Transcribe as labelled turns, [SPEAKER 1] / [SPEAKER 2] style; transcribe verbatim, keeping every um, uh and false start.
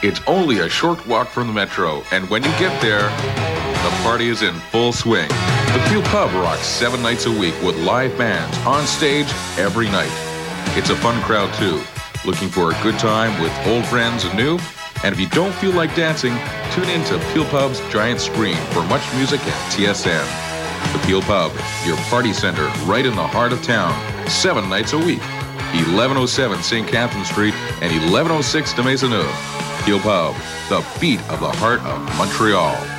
[SPEAKER 1] It's only a short walk from the Metro, and when you get there, the party is in full swing. The Peel Pub rocks seven nights a week with live bands on stage every night. It's a fun crowd too, looking for a good time with old friends and new. And if you don't feel like dancing, tune in to Peel Pub's Giant Screen for much music and T S M. The Peel Pub, your party center right in the heart of town, seven nights a week. eleven oh seven Saint Catherine Street and eleven oh six de Maisonneuve. Peel Pub, the beat of the heart of Montreal.